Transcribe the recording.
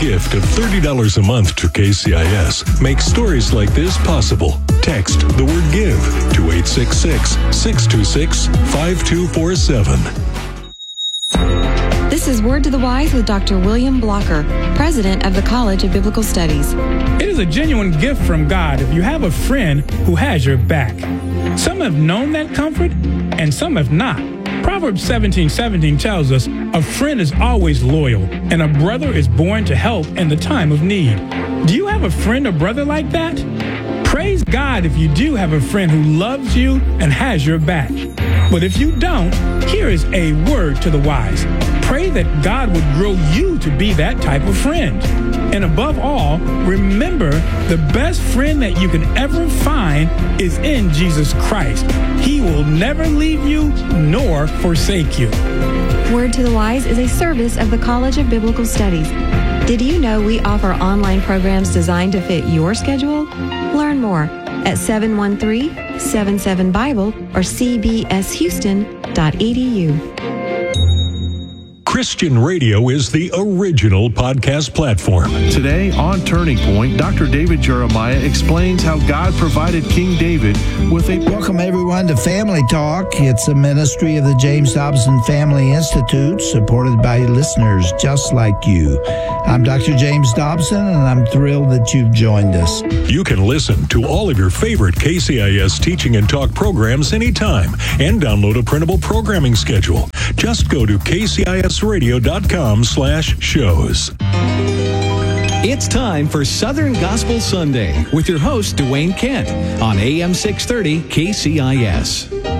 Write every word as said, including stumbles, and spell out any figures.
gift of thirty dollars a month to K C I S makes stories like this possible. Text the word GIVE to eight six six, six two six, five two four seven. This is Word to the Wise with Doctor William Blocker, President of the College of Biblical Studies. It is a genuine gift from God if you have a friend who has your back. Some have known that comfort, and some have not. Proverbs seventeen seventeen tells us, a friend is always loyal, and a brother is born to help in the time of need. Do you have a friend or brother like that? Praise God if you do have a friend who loves you and has your back. But if you don't, here is a word to the wise. Pray that God would grow you to be that type of friend. And above all, remember the best friend that you can ever find is in Jesus Christ. He will never leave you nor forsake you. Word to the Wise is a service of the College of Biblical Studies. Did you know we offer online programs designed to fit your schedule? Learn more at seven one three, seven seven Bible or c b s houston dot e d u. Christian radio is the original podcast platform. Today on Turning Point, Doctor David Jeremiah explains how God provided King David with a... Welcome everyone to Family Talk. It's a ministry of the James Dobson Family Institute, supported by listeners just like you. I'm Doctor James Dobson, and I'm thrilled that you've joined us. You can listen to all of your favorite K C I S teaching and talk programs anytime and download a printable programming schedule. Just go to k c i s radio dot com slash shows. It's time for Southern Gospel Sunday with your host, Dwayne Kent, on A M six thirty K C I S.